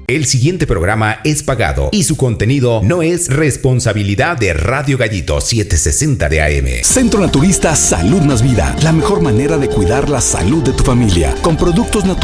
El siguiente programa es pagado y su contenido no es responsabilidad de Radio Gallito 760 de AM. Centro Naturista Salud Más Vida, la mejor manera de cuidar la salud de tu familia con productos naturales